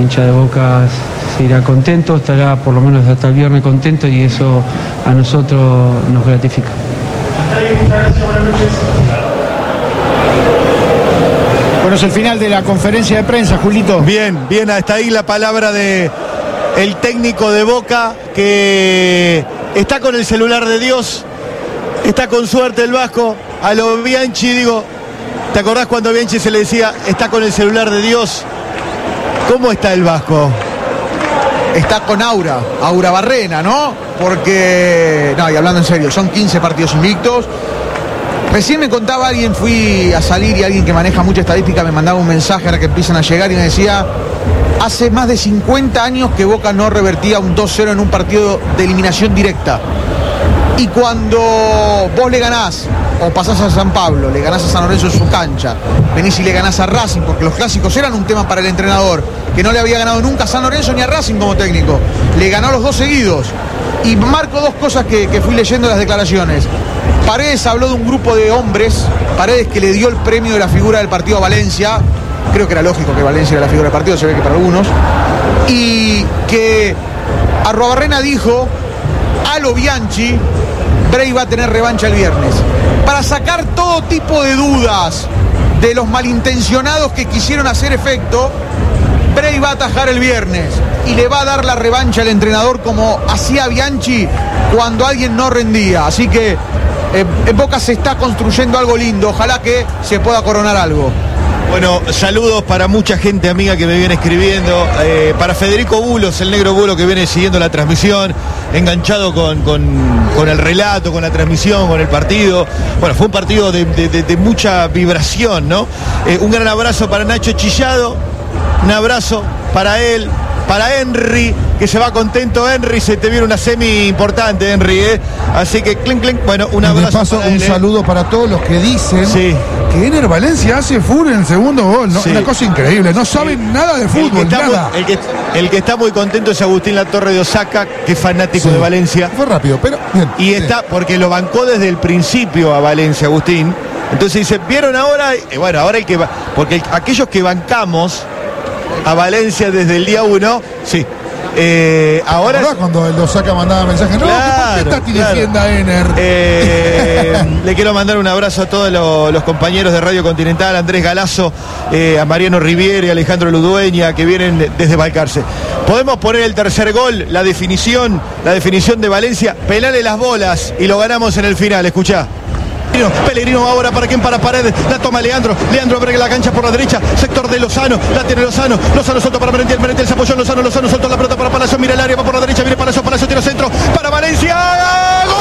hincha de Boca se irá contento, estará por lo menos hasta el viernes contento y eso a nosotros nos gratifica. Bueno, es el final de la conferencia de prensa, Julito. Bien, hasta ahí la palabra de el técnico de Boca, que está con el celular de Dios, está con suerte el Vasco. A lo Bianchi, digo, ¿te acordás cuando a Bianchi se le decía, está con el celular de Dios? ¿Cómo está el Vasco? Está con Aura Barrena, ¿no? Porque, no, y hablando en serio, son 15 partidos invictos. Recién me contaba alguien, fui a salir y alguien que maneja mucha estadística me mandaba un mensaje ahora que empiezan a llegar y me decía, hace más de 50 años que Boca no revertía un 2-0 en un partido de eliminación directa. Y cuando vos le ganás, o pasás a San Pablo, le ganás a San Lorenzo en su cancha, venís y le ganás a Racing, porque los clásicos eran un tema para el entrenador, que no le había ganado nunca a San Lorenzo ni a Racing como técnico. Le ganó los dos seguidos. Y marco dos cosas que fui leyendo las declaraciones. Paredes habló de un grupo de hombres, Paredes que le dio el premio de la figura del partido a Valencia, creo que era lógico que Valencia era la figura del partido, se ve que para algunos, y que Arruabarrena dijo, a lo Bianchi, Bray va a tener revancha el viernes, para sacar todo tipo de dudas de los malintencionados que quisieron hacer efecto. Bray va a atajar el viernes y le va a dar la revancha al entrenador como hacía Bianchi cuando alguien no rendía. Así que en Boca se está construyendo algo lindo. Ojalá que se pueda coronar algo. Bueno, saludos para mucha gente amiga que me viene escribiendo. Para Federico Bulos, el negro Bulo, que viene siguiendo la transmisión, enganchado con el relato, con la transmisión, con el partido. Bueno, fue un partido de mucha vibración, ¿no? Un gran abrazo para Nacho Chillado. Un abrazo para él, para Henry, que se va contento. Henry, se te viene una semi importante, Henry, ¿eh? Así que, clink, clink. Bueno, un abrazo. De paso, para un él, saludo para todos los que dicen que Ener Valencia hace fútbol en el segundo gol, ¿no? Sí. Una cosa increíble, no saben nada de fútbol, nada. El que está muy contento es Agustín Latorre de Osaka, que es fanático de Valencia. Fue rápido, pero bien. Y está, porque lo bancó desde el principio a Valencia, Agustín. Entonces dice, ¿vieron ahora? Bueno, ahora hay que... Porque aquellos que bancamos a Valencia desde el día 1, sí. Ahora cuando el Osaka mandaba mensajes, no, claro, ¿por qué Tati defienda a Ener? Le quiero mandar un abrazo a todos los compañeros de Radio Continental, Andrés Galazo, a Mariano Riviere, a Alejandro Ludueña, que vienen desde Balcarce. Podemos poner el tercer gol, la definición de Valencia, pelale las bolas y lo ganamos en el final, escuchá. Pellegrino ahora para quien, para Paredes, la toma Leandro abre la cancha por la derecha, sector de Lozano, la tiene Lozano suelto para Merentiel se apoyó en Lozano suelto la pelota para Palacio, mira el área, va por la derecha, viene Palacio tira centro, para Valencia, ¡gol!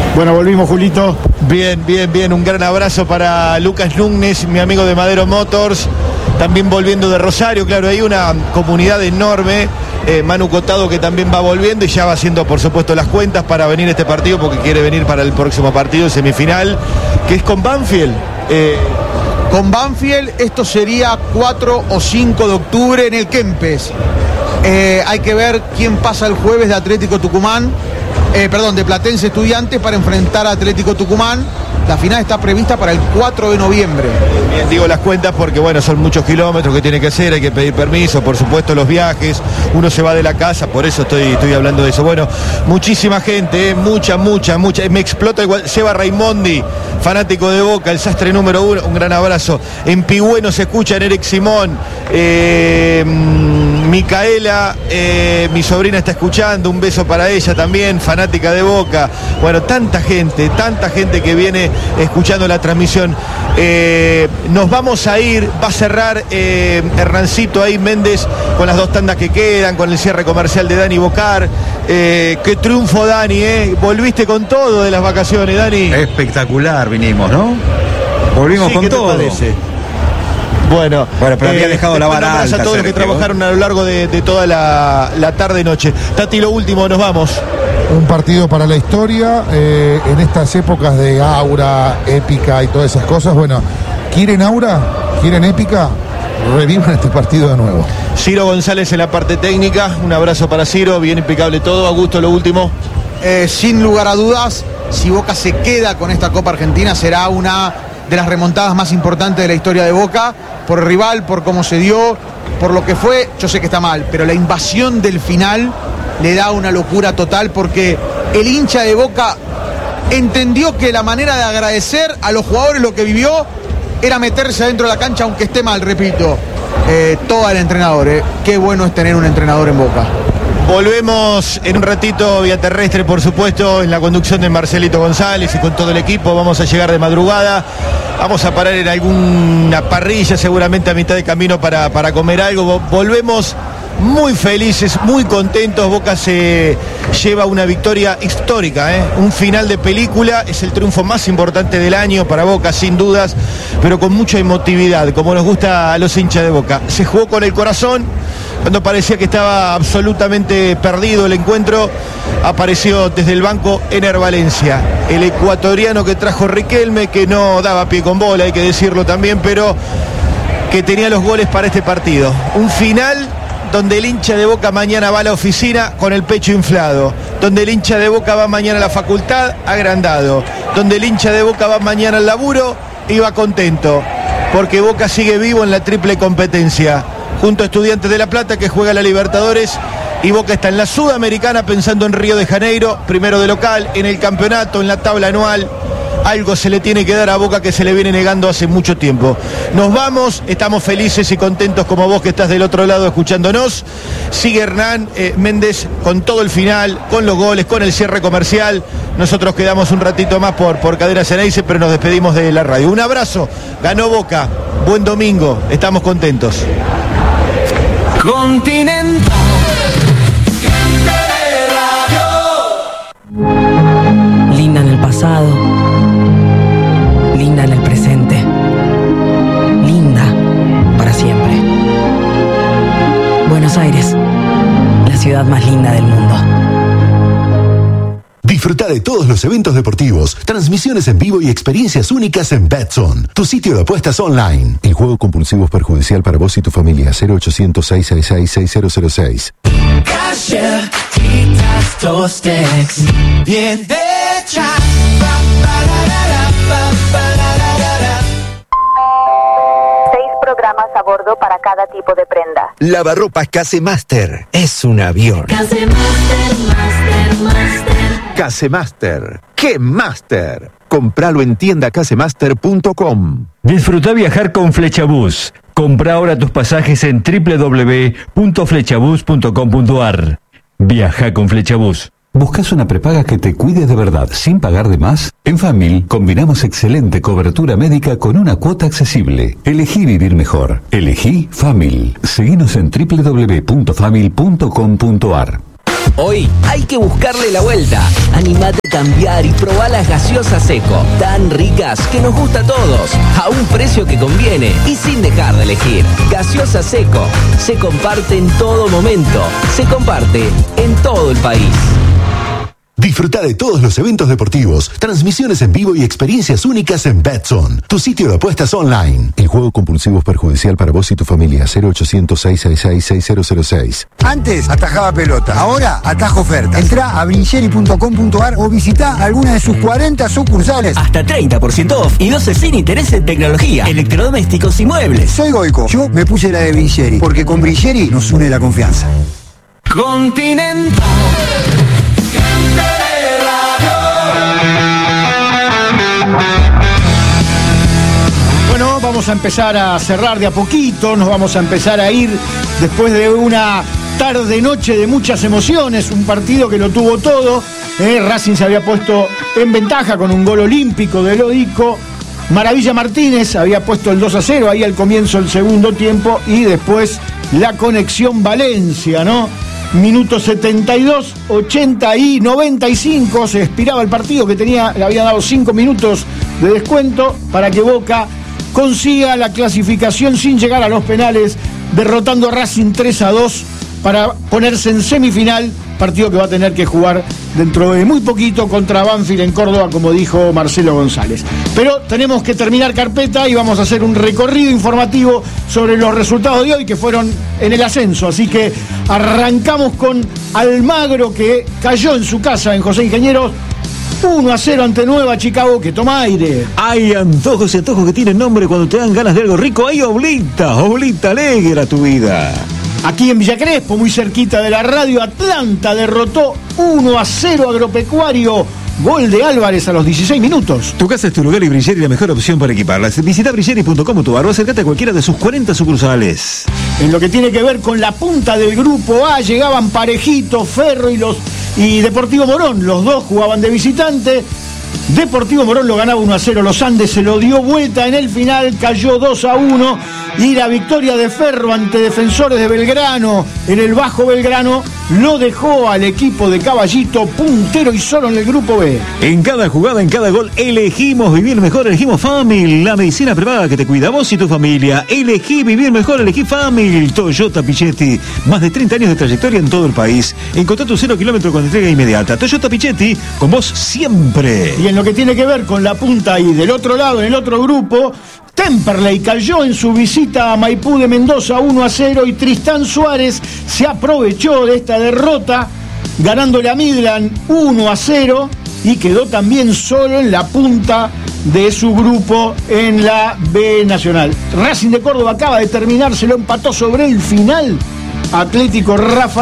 Bueno, volvimos, Julito. Bien. Un gran abrazo para Lucas Núñez, mi amigo de Madero Motors. También volviendo de Rosario, claro, hay una comunidad enorme. Manu Cotado, que también va volviendo y ya va haciendo, por supuesto, las cuentas para venir a este partido, porque quiere venir para el próximo partido semifinal, que es con Banfield. Con Banfield, esto sería 4 o 5 de octubre en el Kempes. Hay que ver quién pasa el jueves de Atlético Tucumán, de Platense Estudiantes para enfrentar a Atlético Tucumán. La final está prevista para el 4 de noviembre. Bien, digo las cuentas porque, bueno, son muchos kilómetros que tiene que hacer, hay que pedir permiso, por supuesto los viajes, uno se va de la casa, por eso estoy hablando de eso. Bueno, muchísima gente, mucha, me explota igual. Seba Raimondi, fanático de Boca, el sastre número 1, un gran abrazo. En Pigüeno se escucha en Eric Simón, Micaela, mi sobrina está escuchando, un beso para ella también, fanática de Boca. Bueno, tanta gente que viene escuchando la transmisión. Nos vamos a ir, va a cerrar Hernancito ahí, Méndez, con las 2 tandas que quedan, con el cierre comercial de Dani Bocar. Qué triunfo, Dani, volviste con todo de las vacaciones, Dani. Espectacular vinimos, ¿no? Volvimos con todo. ¿Qué te parece? Bueno, pero había dejado la vara alta. A todos los que trabajaron a lo largo de toda la tarde y noche. Tati, lo último, nos vamos. Un partido para la historia, en estas épocas de aura, épica y todas esas cosas. Bueno, ¿quieren aura? ¿Quieren épica? Revivan este partido de nuevo. Ciro González en la parte técnica, un abrazo para Ciro, bien impecable todo. Augusto, lo último. Sin lugar a dudas, si Boca se queda con esta Copa Argentina, será una de las remontadas más importantes de la historia de Boca, por el rival, por cómo se dio, por lo que fue. Yo sé que está mal, pero la invasión del final le da una locura total, porque el hincha de Boca entendió que la manera de agradecer a los jugadores lo que vivió era meterse adentro de la cancha, aunque esté mal, repito. Todo el entrenador, qué bueno es tener un entrenador en Boca. Volvemos en un ratito vía terrestre, por supuesto, en la conducción de Marcelito González y con todo el equipo. Vamos a llegar de madrugada, vamos a parar en alguna parrilla, seguramente a mitad de camino para comer algo. Volvemos muy felices, muy contentos. Boca se lleva una victoria histórica, un final de película. Es el triunfo más importante del año para Boca, sin dudas, pero con mucha emotividad, como nos gusta a los hinchas de Boca. Se jugó con el corazón. Cuando parecía que estaba absolutamente perdido el encuentro, apareció desde el banco Ener Valencia, el ecuatoriano que trajo Riquelme, que no daba pie con bola, hay que decirlo también, pero que tenía los goles para este partido. Un final donde el hincha de Boca mañana va a la oficina con el pecho inflado, donde el hincha de Boca va mañana a la facultad agrandado, donde el hincha de Boca va mañana al laburo y va contento, porque Boca sigue vivo en la triple competencia, junto a Estudiantes de La Plata, que juega la Libertadores, y Boca está en la Sudamericana pensando en Río de Janeiro, primero de local, en el campeonato, en la tabla anual. Algo se le tiene que dar a Boca que se le viene negando hace mucho tiempo. Nos vamos, estamos felices y contentos como vos que estás del otro lado escuchándonos. Sigue Hernán Méndez con todo el final, con los goles, con el cierre comercial. Nosotros quedamos un ratito más por Cadena Ceneice, pero nos despedimos de la radio. Un abrazo, ganó Boca, buen domingo, estamos contentos. Continental. Linda en el pasado, linda en el presente, linda para siempre. Buenos Aires, la ciudad más linda del mundo. Disfruta de todos los eventos deportivos, transmisiones en vivo y experiencias únicas en Betson, tu sitio de apuestas online. El juego compulsivo es perjudicial para vos y tu familia. 0800-666-6006. Galletitas Tostex, bien hechas. 6 programas a bordo para cada tipo de prenda. Lavarropas Casemaster es un avión. Casemaster, Master. Casemaster, ¡qué Master! Compralo en tiendacasemaster.com. Disfruta viajar con Flechabús. Compra ahora tus pasajes en www.flechabús.com.ar. Viaja con Flechabús. ¿Buscas una prepaga que te cuide de verdad sin pagar de más? En Famil combinamos excelente cobertura médica con una cuota accesible. Elegí vivir mejor. Elegí Famil. Seguinos en www.famil.com.ar. Hoy hay que buscarle la vuelta. Animate a cambiar y probá las gaseosas Seco. Tan ricas que nos gusta a todos. A un precio que conviene y sin dejar de elegir. Gaseosa Seco. Se comparte en todo momento. Se comparte en todo el país. Disfruta de todos los eventos deportivos, transmisiones en vivo y experiencias únicas en Betson, tu sitio de apuestas online. El juego compulsivo es perjudicial para vos y tu familia. 0800-666-6006. Antes atajaba pelota, ahora atajo ofertas. Entrá a vincere.com.ar o visita alguna de sus 40 sucursales. Hasta 30% off y 12 sin interés en tecnología, electrodomésticos y muebles. Soy Goico, yo me puse la de Vincere, porque con Vincere nos une la confianza. Continental. Bueno, vamos a empezar a cerrar de a poquito, nos vamos a empezar a ir después de una tarde-noche de muchas emociones, un partido que lo tuvo todo. Racing se había puesto en ventaja con un gol olímpico de Lodico. Maravilla Martínez había puesto el 2-0 ahí al comienzo del segundo tiempo y después la conexión Valencia, ¿no? Minutos 72, 80 y 95 se expiraba el partido que le había dado 5 minutos de descuento para que Boca consiga la clasificación sin llegar a los penales, derrotando a Racing 3-2 para ponerse en semifinal, partido que va a tener que jugar dentro de muy poquito contra Banfield en Córdoba, como dijo Marcelo González. Pero tenemos que terminar carpeta y vamos a hacer un recorrido informativo sobre los resultados de hoy que fueron en el ascenso. Así que arrancamos con Almagro, que cayó en su casa en José Ingenieros 1-0 ante Nueva Chicago, que toma aire. Hay antojos y antojos que tienen nombre cuando te dan ganas de algo rico. Hay Oblita alegra tu vida. Aquí en Villa Crespo, muy cerquita de la radio, Atlanta derrotó 1-0 Agropecuario. Gol de Álvarez a los 16 minutos. Tu casa es tu lugar y Brigeri la mejor opción para equiparlas. Visita brigeri.com o tu bar o acércate a cualquiera de sus 40 sucursales. En lo que tiene que ver con la punta del grupo A, llegaban parejitos Ferro y Deportivo Morón. Los dos jugaban de visitante. Deportivo Morón lo ganaba 1-0. Los Andes se lo dio vuelta en el final, cayó 2-1. Y la victoria de Ferro ante Defensores de Belgrano en el Bajo Belgrano lo dejó al equipo de Caballito puntero y solo en el grupo B. En cada jugada, en cada gol, elegimos vivir mejor, elegimos Famil, la medicina prepaga que te cuida a vos y tu familia. Elegí vivir mejor, elegí Famil. Toyota Pichetti, más de 30 años de trayectoria en todo el país. Encontrá tu 0 kilómetro con entrega inmediata. Toyota Pichetti, con vos siempre. Y en lo que tiene que ver con la punta y del otro lado, en el otro grupo, Temperley cayó en su visita a Maipú de Mendoza 1-0 y Tristán Suárez se aprovechó de esta derrota ganándole a Midland 1-0 y quedó también solo en la punta de su grupo en la B Nacional. Racing de Córdoba acaba de terminar, se lo empató sobre el final Atlético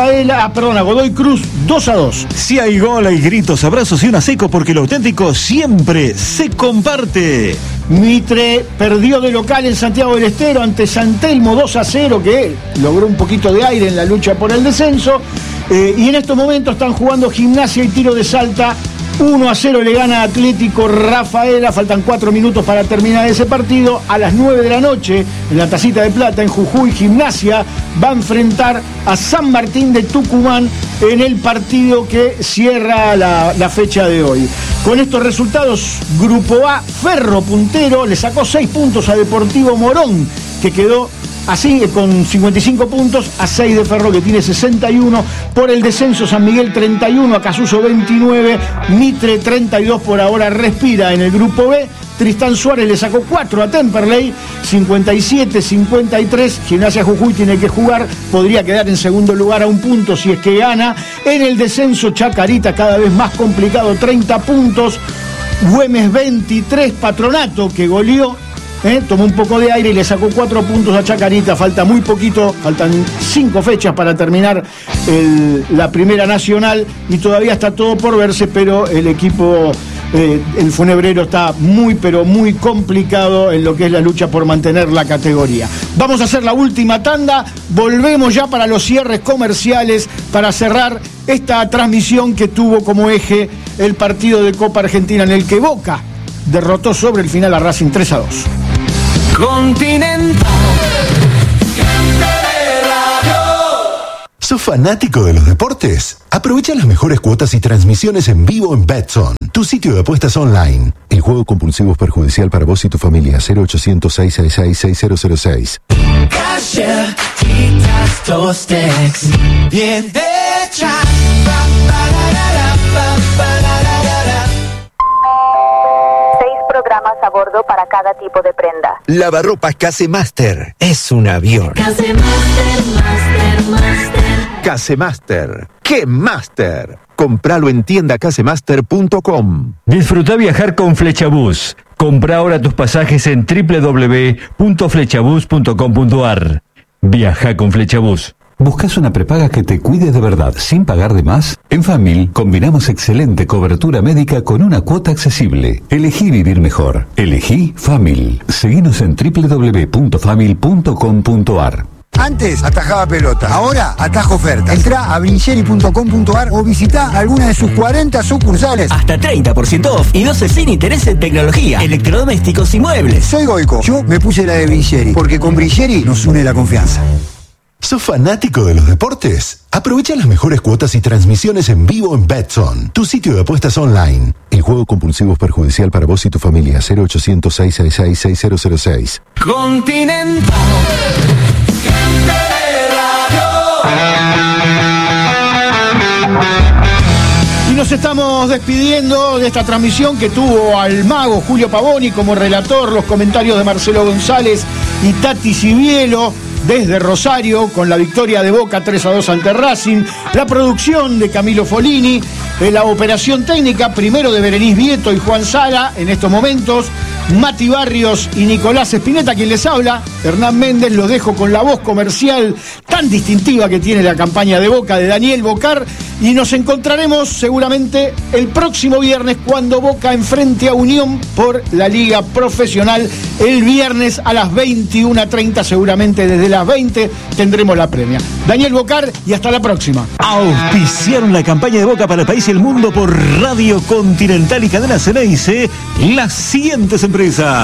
a Godoy Cruz 2-2. Si hay gol, hay gritos, abrazos y una Seco, porque lo auténtico siempre se comparte. Mitre perdió de local en Santiago del Estero ante San Telmo 2-0, que logró un poquito de aire en la lucha por el descenso. Y en estos momentos están jugando Gimnasia y Tiro de Salta. 1-0 le gana Atlético Rafaela. Faltan 4 minutos para terminar ese partido. A las 9 de la noche, en la Tacita de Plata, en Jujuy, Gimnasia va a enfrentar a San Martín de Tucumán en el partido que cierra la fecha de hoy. Con estos resultados, Grupo A, Ferro puntero, le sacó 6 puntos a Deportivo Morón, que quedó así con 55 puntos, a 6 de Ferro, que tiene 61. Por el descenso, San Miguel 31, Acasuso 29, Mitre 32 por ahora respira en el grupo B. Tristán Suárez le sacó 4 a Temperley, 57-53. Gimnasia Jujuy tiene que jugar, podría quedar en segundo lugar a un punto si es que gana. En el descenso, Chacarita cada vez más complicado, 30 puntos. Güemes 23, Patronato que goleó. Tomó un poco de aire y le sacó 4 puntos a Chacarita. Falta muy poquito, faltan 5 fechas para terminar la Primera Nacional y todavía está todo por verse, pero el equipo, el funebrero, está muy pero muy complicado en lo que es la lucha por mantener la categoría. Vamos a hacer la última tanda, volvemos ya para los cierres comerciales para cerrar esta transmisión que tuvo como eje el partido de Copa Argentina en el que Boca derrotó sobre el final a Racing 3-2. Continental. ¿Sos fanático de los deportes? Aprovecha las mejores cuotas y transmisiones en vivo en Betson, tu sitio de apuestas online. El juego compulsivo es perjudicial para vos y tu familia. 0800-666-6006. Galletitas, tostex, bien hechas. 6 programas a bordo para cada tipo de prenda. Lavarropas Casemaster es un avión. Casemaster. ¡Qué Master! Compralo en tiendacasemaster.com. Disfruta viajar con Flechabús. Compra ahora tus pasajes en www.flechabús.com.ar. Viaja con Flechabús. ¿Buscas una prepaga que te cuide de verdad sin pagar de más? En Famil combinamos excelente cobertura médica con una cuota accesible. Elegí vivir mejor. Elegí Famil. Seguinos en www.famil.com.ar. Antes atajaba pelota, ahora atajo ofertas. Entrá a brincheri.com.ar o visita alguna de sus 40 sucursales. Hasta 30% off y 12 sin interés en tecnología, electrodomésticos y muebles. Soy Goico, yo me puse la de Brincheri, porque con Brincheri nos une la confianza. ¿Sos fanático de los deportes? Aprovecha las mejores cuotas y transmisiones en vivo en Betson, tu sitio de apuestas online. El juego compulsivo es perjudicial para vos y tu familia. 0800-666-6006. Continental. Y nos estamos despidiendo de esta transmisión que tuvo al mago Julio Pavoni como relator, los comentarios de Marcelo González y Tati Cibielo desde Rosario con la victoria de Boca 3-2 ante Racing, la producción de Camilo Folini, la operación técnica primero de Berenice Vieto y Juan Sala en estos momentos, Mati Barrios y Nicolás Espineta, quien les habla, Hernán Méndez. Los dejo con la voz comercial tan distintiva que tiene la campaña de Boca de Daniel Bocar, y nos encontraremos seguramente el próximo viernes cuando Boca enfrente a Unión por la Liga Profesional. El viernes a las 21:30, seguramente desde las 20 tendremos la premia. Daniel Bocar, y hasta la próxima. Auspiciaron la campaña de Boca para el país y el mundo por Radio Continental y Cadena Ceneice las siguientes empresas: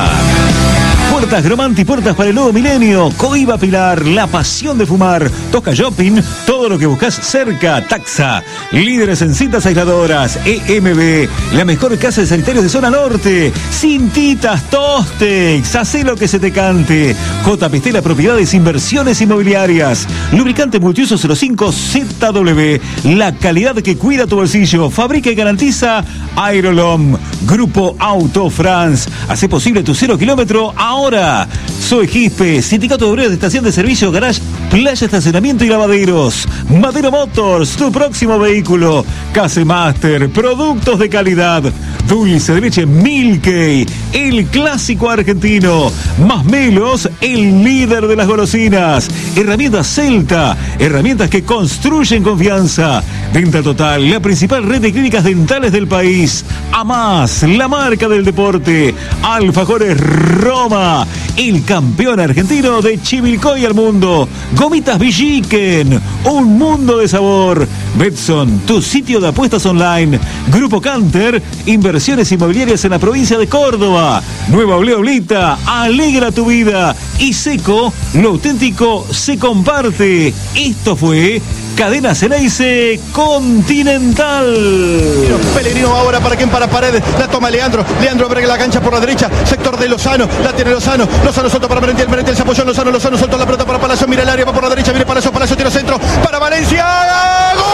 Puertas Gromanti, puertas para el nuevo milenio. Coiba Pilar, la pasión de fumar. Tosca Shopping, todo lo que buscas cerca. Taxa, líderes en cintas aisladoras. EMB, la mejor casa de sanitarios de zona norte. Cintitas Tostex, hacé lo que se te cante. J. Pistela Propiedades, inversiones inmobiliarias. Lubricante multiuso 05 ZW, la calidad que cuida tu bolsillo. Fabrica y garantiza Aerolom. Grupo Auto France, hace posible tu 0 kilómetro ahora. Soy Gispe, Sindicato de Obreros de Estación de Servicio, Garage, Playa, Estacionamiento y Lavaderos. Madero Motors, tu próximo vehículo. Casemaster, productos de calidad. Dulce de leche Milkey, el clásico argentino. Masmelos, el líder de las golosinas. Herramientas Celta, herramientas que construyen confianza. Dental Total, la principal red de clínicas dentales del país. AMAS, la marca del deporte. Alfajores Roma, el campeón argentino de Chivilcoy al mundo. Gomitas Villiquen, un mundo de sabor. Betson, tu sitio de apuestas online. Grupo Canter, inversiones inmobiliarias en la provincia de Córdoba. Nueva Oleoblita, alegra tu vida. Y Seco, lo auténtico se comparte. Esto fue Cadena Ceneice Continental. Pellegrino ahora para quien, para Paredes, la toma Leandro abre la cancha por la derecha, sector de Lozano, la tiene Lozano suelto para Merentiel se apoyó en Lozano suelto la pelota para Palacio, mira el área, va por la derecha, viene Palacio tiro centro para Valencia, ¡gol!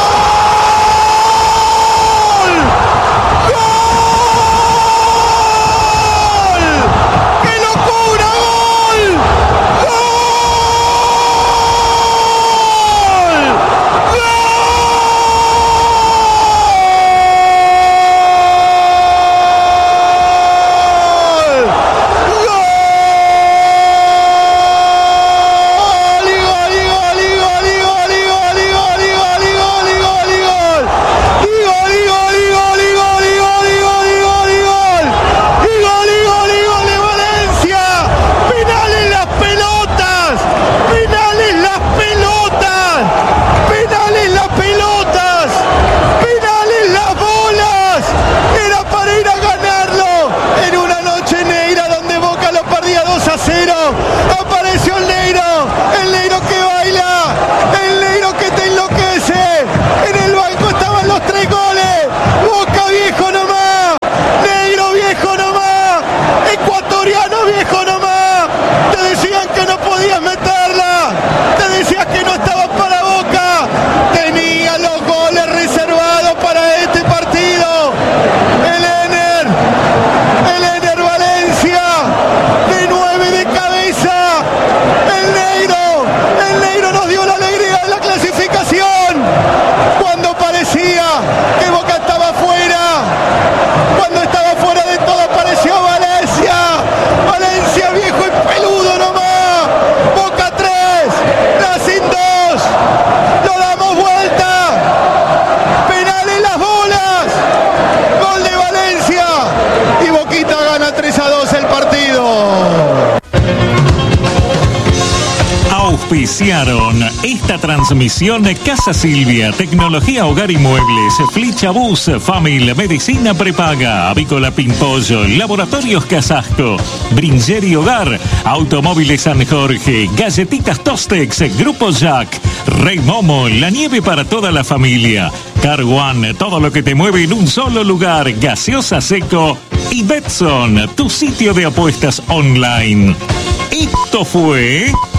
auspiciaron esta transmisión Casa Silvia, Tecnología Hogar y Muebles, Flechabús, Famil, Medicina Prepaga, Avícola Pimpollo, Laboratorios Casasco, Bringeri Hogar, Automóviles San Jorge, Galletitas Tostex, Grupo Jack, Rey Momo, la nieve para toda la familia, Car One, todo lo que te mueve en un solo lugar, Gaseosa Seco y Betson, tu sitio de apuestas online. Esto fue